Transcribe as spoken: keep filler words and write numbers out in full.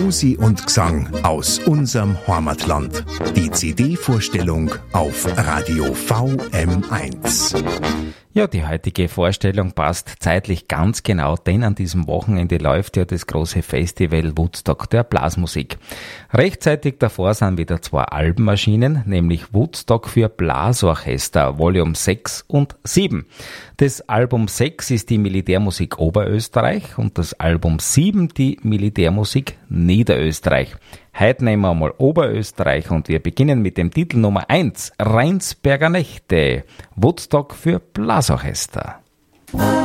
Musi und Gesang aus unserem Heimatland. Die C D-Vorstellung auf Radio V M eins. Ja, die heutige Vorstellung passt zeitlich ganz genau, denn an diesem Wochenende läuft ja das große Festival Woodstock der Blasmusik. Rechtzeitig davor sind wieder zwei Alben erschienen, nämlich Woodstock für Blasorchester, Volume sechs und sieben. Das Album sechs ist die Militärmusik Oberösterreich und das Album sieben die Militärmusik Niederösterreich. Heute nehmen wir mal Oberösterreich und wir beginnen mit dem Titel Nummer eins, Rheinsberger Nächte, Woodstock für Blasorchester.